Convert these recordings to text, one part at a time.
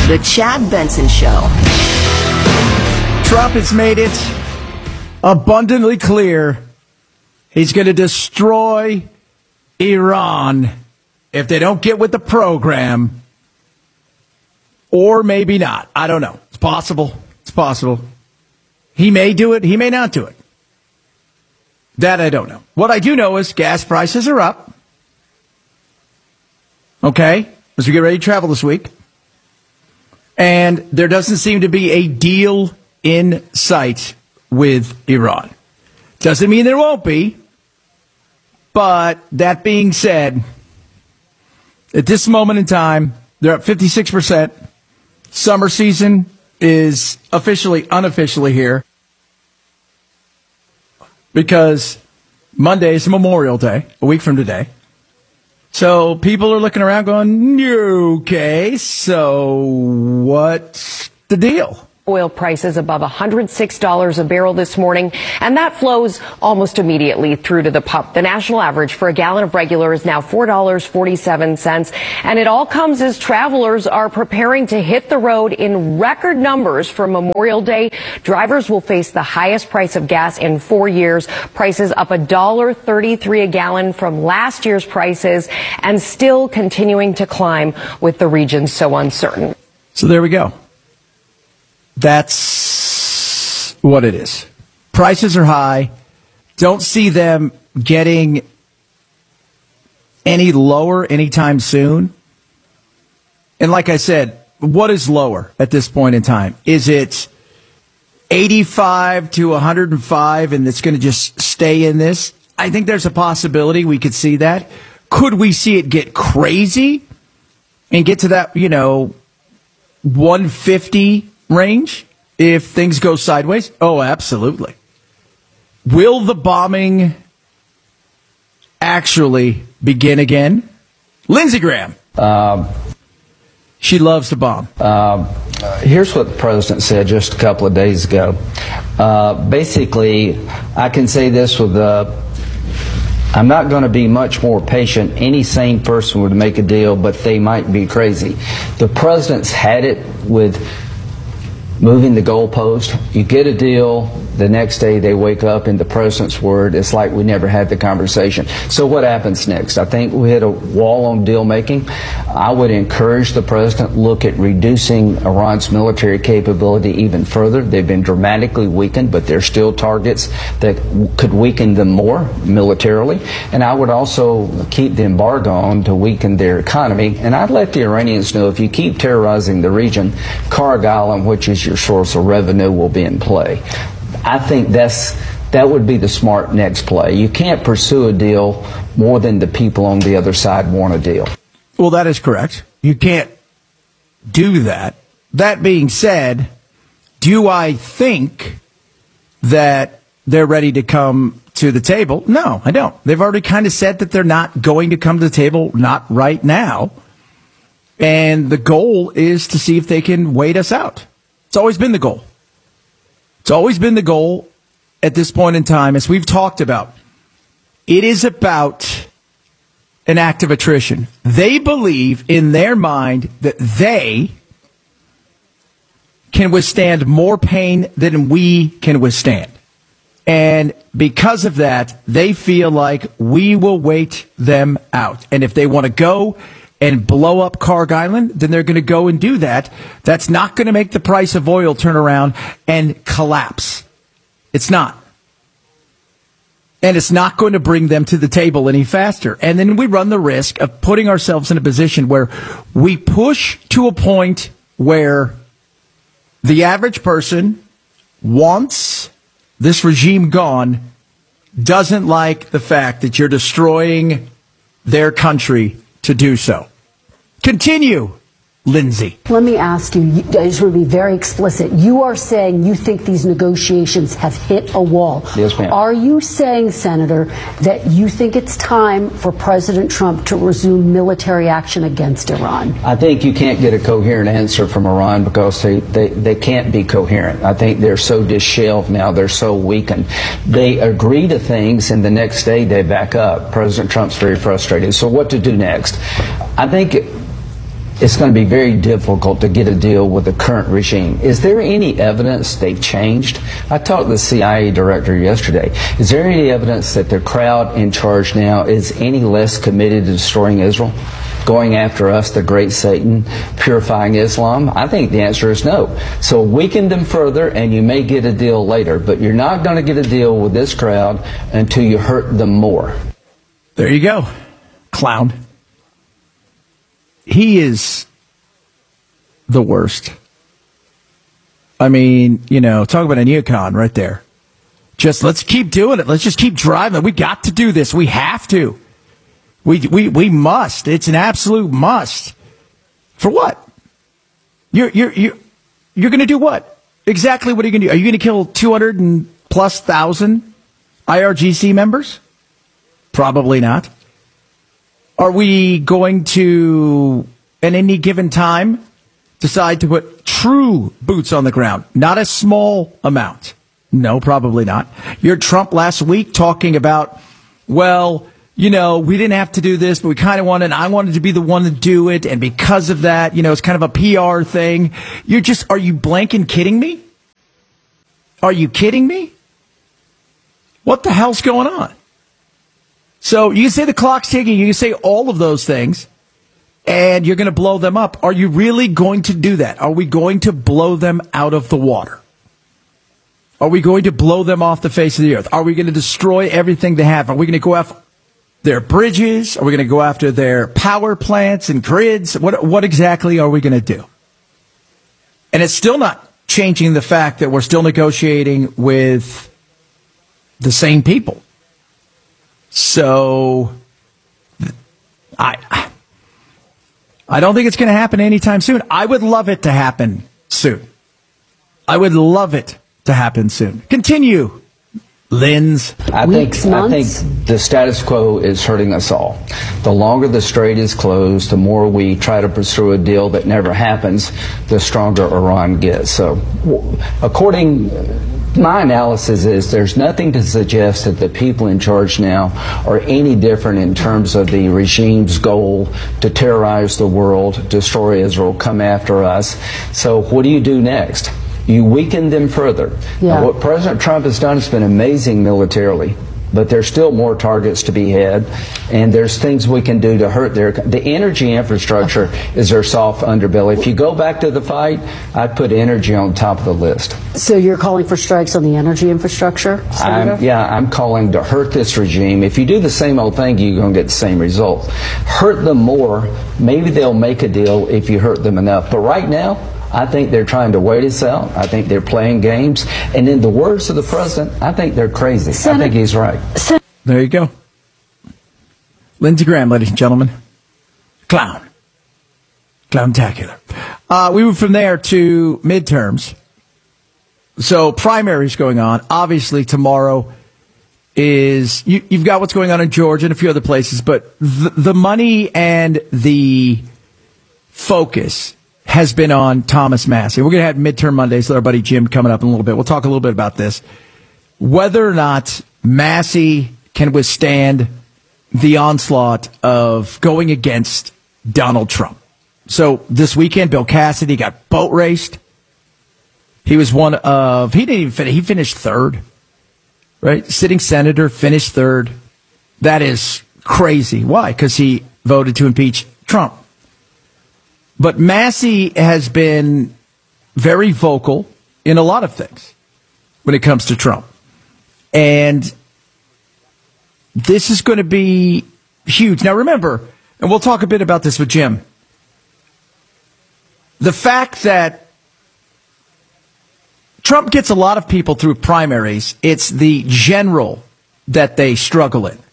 The Chad Benson Show. Trump has made it abundantly clear he's going to destroy Iran if they don't get with the program. Or maybe not. I don't know. It's possible. It's possible. He may do it. He may not do it. That I don't know. What I do know is gas prices are up. Okay? As we get ready to travel this week. And there doesn't seem to be a deal in sight with Iran. Doesn't mean there won't be. But that being said, at this moment in time, they're up 56%. Summer season is unofficially here. Because Monday is Memorial Day, a week from today. So people are looking around going, okay, so what's the deal? Oil prices above $106 a barrel this morning, and that flows almost immediately through to the pump. The national average for a gallon of regular is now $4.47, and it all comes as travelers are preparing to hit the road in record numbers for Memorial Day. Drivers will face the highest price of gas in 4 years, prices up $1.33 a gallon from last year's prices, and still continuing to climb with the region so uncertain. So there we go. That's what it is. Prices are high. Don't see them getting any lower anytime soon. And like I said, what is lower at this point in time? Is it 85 to 105 and it's going to just stay in this? I think there's a possibility we could see that. Could we see it get crazy and get to that, 150 range if things go sideways? Oh, absolutely. Will the bombing actually begin again? Lindsey Graham. She loves to bomb. Here's what the president said just a couple of days ago. Basically, I can say this with I'm not going to be much more patient. Any sane person would make a deal, but they might be crazy. The president's had it with moving the goalpost. You get a deal, the next day they wake up, in the president's word, it's like we never had the conversation. So what happens next? I think we hit a wall on deal making. I would encourage the president look at reducing Iran's military capability even further. They've been dramatically weakened, but they're still targets that could weaken them more militarily. And I would also keep the embargo on to weaken their economy. And I'd let the Iranians know, if you keep terrorizing the region, Cargill, which is your source of revenue, will be in play. I think that would be the smart next play. You can't pursue a deal more than the people on the other side want a deal. Well, that is correct. You can't do that. That being said, do I think that they're ready to come to the table? No, I don't. They've already kind of said that they're not going to come to the table, not right now. And the goal is to see if they can wait us out. It's always been the goal. It's always been the goal at this point in time, as we've talked about. It is about an act of attrition. They believe in their mind that they can withstand more pain than we can withstand. And because of that, they feel like we will wait them out. And if they want to go and blow up Cargill, then they're going to go and do that. That's not going to make the price of oil turn around and collapse. It's not. And it's not going to bring them to the table any faster. And then we run the risk of putting ourselves in a position where we push to a point where the average person wants this regime gone, doesn't like the fact that you're destroying their country to do so. Continue, Lindsey. Let me ask you, I just want to be very explicit. You are saying you think these negotiations have hit a wall. Yes, ma'am. Are you saying, Senator, that you think it's time for President Trump to resume military action against Iran? I think you can't get a coherent answer from Iran because they can't be coherent. I think they're so disheveled now. They're so weakened. They agree to things, and the next day they back up. President Trump's very frustrated. So what to do next? I think it's going to be very difficult to get a deal with the current regime. Is there any evidence they've changed? I talked to the CIA director yesterday. Is there any evidence that the crowd in charge now is any less committed to destroying Israel, going after us, the great Satan, purifying Islam? I think the answer is no. So weaken them further and you may get a deal later, but you're not going to get a deal with this crowd until you hurt them more. There you go, clown. He is the worst. I mean, talk about a neocon right there. Just let's keep doing it. Let's just keep driving. We got to do this. We have to. We must. It's an absolute must. For what? You're going to do what? Exactly what are you going to do? Are you going to kill 200,000+ IRGC members? Probably not. Are we going to, at any given time, decide to put true boots on the ground? Not a small amount. No, probably not. You heard Trump last week talking about, well, we didn't have to do this, but we kind of wanted, and I wanted to be the one to do it. And because of that, it's kind of a PR thing. Are you blanking kidding me? Are you kidding me? What the hell's going on? So you can say the clock's ticking, you can say all of those things, and you're going to blow them up. Are you really going to do that? Are we going to blow them out of the water? Are we going to blow them off the face of the earth? Are we going to destroy everything they have? Are we going to go after their bridges? Are we going to go after their power plants and grids? What exactly are we going to do? And it's still not changing the fact that we're still negotiating with the same people. So, I don't think it's going to happen anytime soon. I would love it to happen soon. I would love it to happen soon. Continue, Linz. I think the status quo is hurting us all. The longer the strait is closed, the more we try to pursue a deal that never happens, the stronger Iran gets. So, my analysis is there's nothing to suggest that the people in charge now are any different in terms of the regime's goal to terrorize the world, destroy Israel, come after us. So what do you do next? You weaken them further. Yeah. Now, what President Trump has done has been amazing militarily, but there's still more targets to be had, and there's things we can do to hurt the energy infrastructure is their soft underbelly. If you go back to the fight, I'd put energy on top of the list. So you're calling for strikes on the energy infrastructure, Senator? I'm calling to hurt this regime. If you do the same old thing, you're going to get the same result. Hurt them more, maybe they'll make a deal if you hurt them enough. But right now, I think they're trying to wait us out. I think they're playing games. And in the words of the president, I think they're crazy. I think he's right. There you go. Lindsey Graham, ladies and gentlemen. Clown. Clowntacular. We move from there to midterms. So primaries going on. Obviously, tomorrow is you've got what's going on in Georgia and a few other places, but the money and the focus has been on Thomas Massie. We're going to have midterm Mondays with our buddy Jim coming up in a little bit. We'll talk a little bit about this. Whether or not Massie can withstand the onslaught of going against Donald Trump. So this weekend, Bill Cassidy got boat raced. He was he didn't even finish, he finished third, right? Sitting senator, finished third. That is crazy. Why? Because he voted to impeach Trump. But Massie has been very vocal in a lot of things when it comes to Trump. And this is going to be huge. Now, remember, and we'll talk a bit about this with Jim, the fact that Trump gets a lot of people through primaries, it's the general that they struggle in.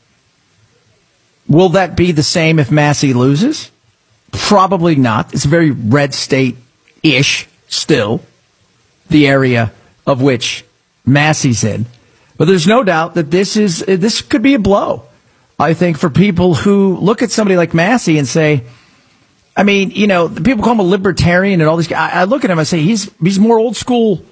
Will that be the same if Massie loses? Probably not. It's a very red state-ish still, the area of which Massie's in. But there's no doubt that this could be a blow, I think, for people who look at somebody like Massie and say, I mean, people call him a libertarian and all these guys. I look at him and say he's more old school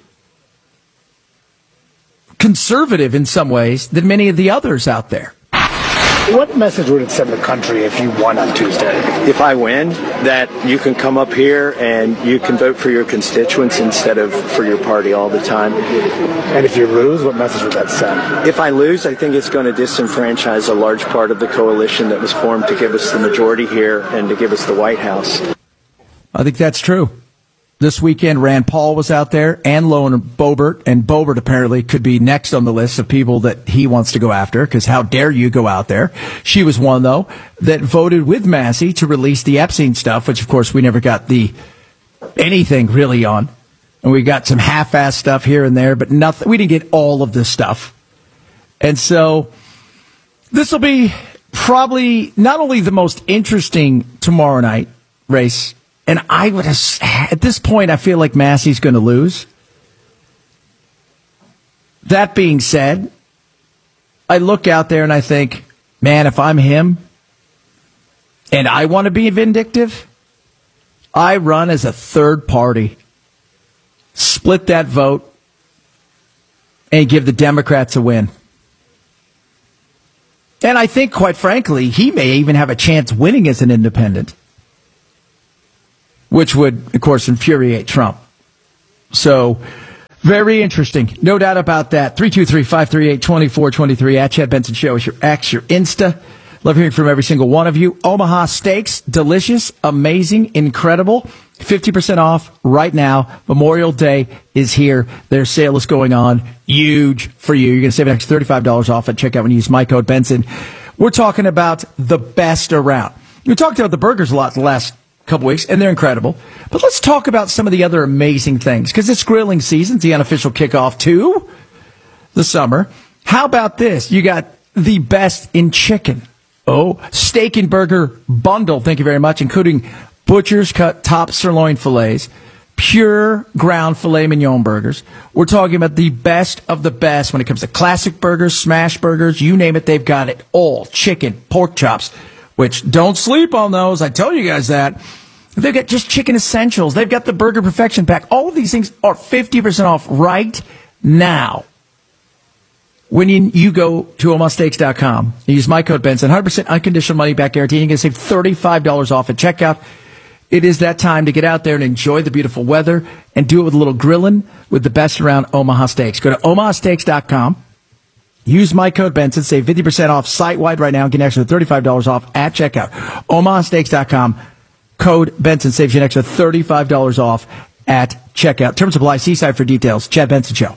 conservative in some ways than many of the others out there. What message would it send the country if you won on Tuesday? If I win, that you can come up here and you can vote for your constituents instead of for your party all the time. And if you lose, what message would that send? If I lose, I think it's going to disenfranchise a large part of the coalition that was formed to give us the majority here and to give us the White House. I think that's true. This weekend, Rand Paul was out there, and Lauren Boebert, and Boebert apparently could be next on the list of people that he wants to go after, because how dare you go out there? She was one, though, that voted with Massey to release the Epstein stuff, which, of course, we never got anything really on. And we got some half-assed stuff here and there, but nothing. We didn't get all of this stuff. And so this will be probably not only the most interesting tomorrow night race, and I would have, at this point, I feel like Massey's going to lose. That being said, I look out there and I think, man, if I'm him and I want to be vindictive, I run as a third party, split that vote, and give the Democrats a win. And I think, quite frankly, he may even have a chance winning as an independent, which would, of course, infuriate Trump. So, very interesting. No doubt about that. 323-538-2423 at Chad Benson Show is your X, your Insta. Love hearing from every single one of you. Omaha Steaks, delicious, amazing, incredible. 50% off right now. Memorial Day is here. Their sale is going on. Huge for you. You're going to save an extra $35 off at checkout when you use my code Benson. We're talking about the best around. We talked about the burgers a lot the last couple weeks, and they're incredible. But let's talk about some of the other amazing things, because it's grilling season. It's the unofficial kickoff to the summer. How about this? You got the best in chicken. Oh, steak and burger bundle, thank you very much, including butcher's cut top sirloin fillets, pure ground filet mignon burgers. We're talking about the best of the best when it comes to classic burgers, smash burgers, you name it, they've got it all. Chicken, pork chops, which don't sleep on those. I tell you guys that. They've got just chicken essentials. They've got the Burger Perfection Pack. All of these things are 50% off right now. When you go to omahasteaks.com, you use my code Benson, 100% unconditional money back guarantee. You're going to save $35 off at checkout. It is that time to get out there and enjoy the beautiful weather and do it with a little grilling with the best around Omaha Steaks. Go to omahasteaks.com. Use my code Benson, save 50% off site-wide right now, and get an extra $35 off at checkout. OmahaSteaks.com, code Benson saves you an extra $35 off at checkout. Terms apply, see site for details. Chad Benson Show.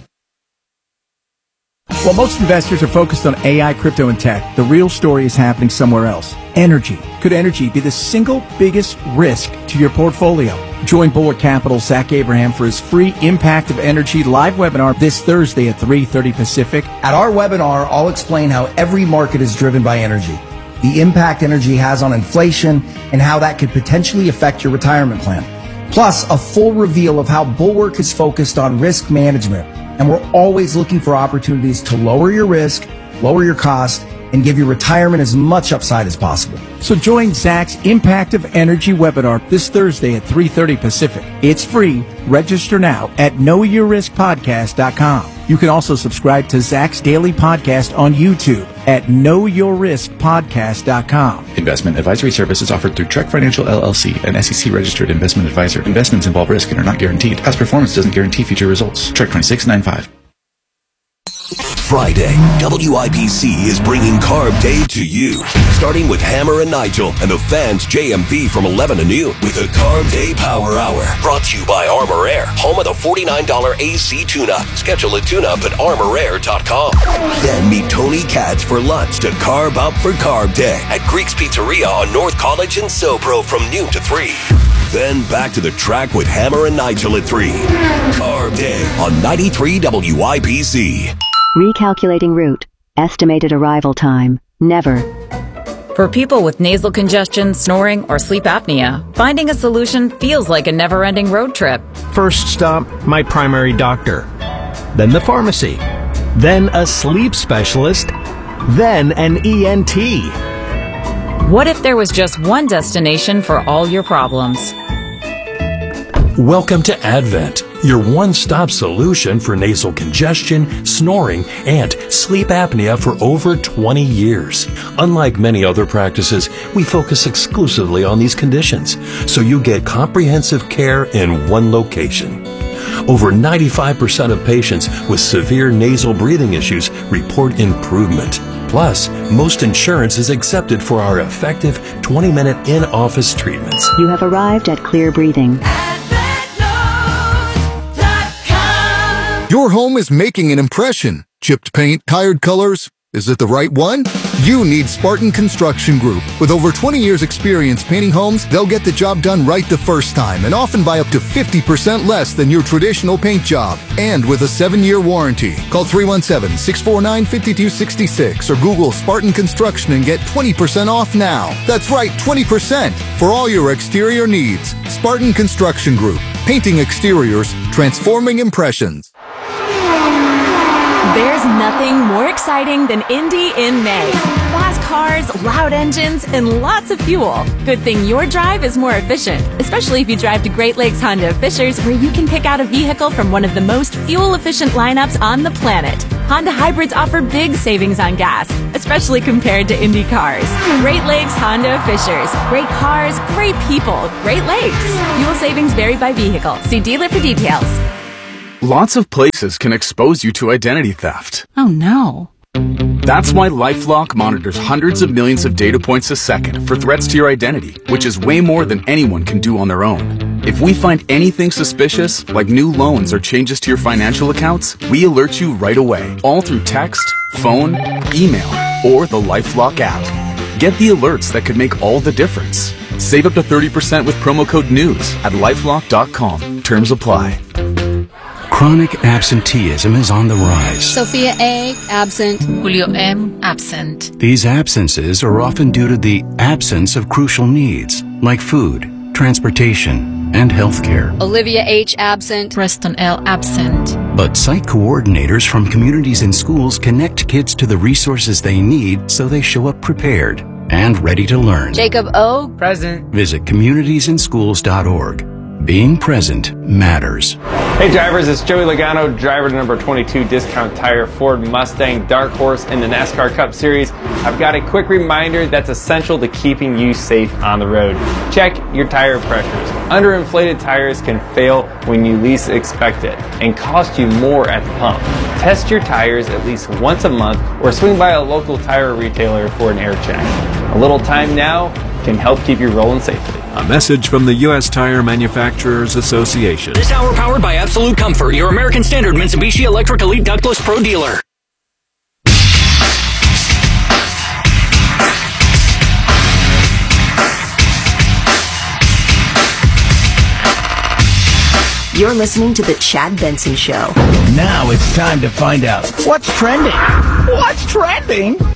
While most investors are focused on AI, crypto, and tech, the real story is happening somewhere else. Energy. Could energy be the single biggest risk to your portfolio? Join Bulwark Capital's Zach Abraham for his free Impact of Energy live webinar this Thursday at 3:30 Pacific. At our webinar, I'll explain how every market is driven by energy, the impact energy has on inflation, and how that could potentially affect your retirement plan. Plus, a full reveal of how Bulwark is focused on risk management, and we're always looking for opportunities to lower your risk, lower your cost, and give your retirement as much upside as possible. So join Zach's Impact of Energy webinar this Thursday at 3:30 Pacific. It's free. Register now at knowyourriskpodcast.com. You can also subscribe to Zach's daily podcast on YouTube at knowyourriskpodcast.com. Investment advisory services offered through Trek Financial LLC, an SEC-registered investment advisor. Investments involve risk and are not guaranteed. Past performance doesn't guarantee future results. Trek 2695. Friday, WIPC is bringing Carb Day to you. Starting with Hammer and Nigel and the Fans JMV from 11 to noon with the Carb Day Power Hour. Brought to you by Armor Air, home of the $49 AC tune-up. Schedule a tune-up at armorair.com. Then meet Tony Katz for lunch to carb up for Carb Day at Greek's Pizzeria on North College in SoPro from noon to 3. Then back to the track with Hammer and Nigel at 3. Carb Day on 93 WIPC. Recalculating route. Estimated arrival time. Never. For people with nasal congestion, snoring, or sleep apnea, finding a solution feels like a never-ending road trip. First stop, my primary doctor. Then the pharmacy. Then a sleep specialist. Then an ENT. What if there was just one destination for all your problems? Welcome to Advent, your one-stop solution for nasal congestion, snoring, and sleep apnea for over 20 years. Unlike many other practices, we focus exclusively on these conditions, so you get comprehensive care in one location. Over 95% of patients with severe nasal breathing issues report improvement. Plus, most insurance is accepted for our effective 20-minute in-office treatments. You have arrived at Clear Breathing. Your home is making an impression. Chipped paint, tired colors. Is it the right one? You need Spartan Construction Group. With over 20 years experience painting homes, they'll get the job done right the first time and often by up to 50% less than your traditional paint job. And with a 7-year warranty. Call 317-649-5266 or Google Spartan Construction and get 20% off now. That's right, 20% for all your exterior needs. Spartan Construction Group. Painting exteriors, transforming impressions. There's nothing more exciting than Indy in May. Fast cars, loud engines, and lots of fuel. Good thing your drive is more efficient, especially if you drive to Great Lakes Honda of Fishers, where you can pick out a vehicle from one of the most fuel-efficient lineups on the planet. Honda hybrids offer big savings on gas, especially compared to Indy cars. Great Lakes Honda of Fishers. Great cars, great people, Great Lakes. Fuel savings vary by vehicle. See dealer for details. Lots of places can expose you to identity theft. Oh no. That's why LifeLock monitors hundreds of millions of data points a second for threats to your identity, which is way more than anyone can do on their own. If we find anything suspicious, like new loans or changes to your financial accounts, we alert you right away, all through text, phone, email, or the LifeLock app. Get the alerts that could make all the difference. Save up to 30% with promo code NEWS at lifelock.com. Terms apply. Chronic absenteeism is on the rise. Sophia A. absent. Julio M. absent. These absences are often due to the absence of crucial needs like food, transportation, and healthcare. Olivia H. absent. Preston L. absent. But site coordinators from communities and schools connect kids to the resources they need so they show up prepared and ready to learn. Jacob O. present. Visit communitiesandschools.org. Being present matters. Hey drivers, it's Joey Logano, driver to number 22 Discount Tire Ford Mustang Dark Horse in the NASCAR Cup Series. I've got a quick reminder that's essential to keeping you safe on the road. Check your tire pressures. Underinflated tires can fail when you least expect it and cost you more at the pump. Test your tires at least once a month or swing by a local tire retailer for an air check. A little time now can help keep you rolling safely. A message from the U.S. Tire Manufacturers Association. This hour powered by Absolute Comfort, your American Standard Mitsubishi Electric Elite Ductless Pro dealer. You're listening to The Chad Benson Show. Now it's time to find out what's trending. What's trending